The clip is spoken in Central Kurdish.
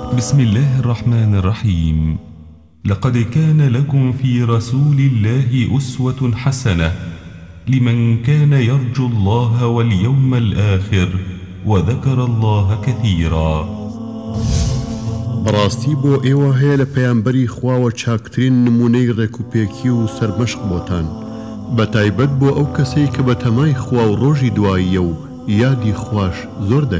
بسم الله الرحمن الرحيم. لقد كان لكم في رسول الله أسوة حسنة لمن كان يرجو الله واليوم الآخر وذكر الله كثيرا. بەڕاستی بۆ ئێوە هەیە لە پەیامبەری خواوە چاکترین نمونەی ڕێکوپێکی و سەرمەشق بۆتان، بە تایبەت بۆ ئەو کەسەی کە بە تەمای خوا و ڕۆژی دواییە و یادی خوش زۆر دەکات.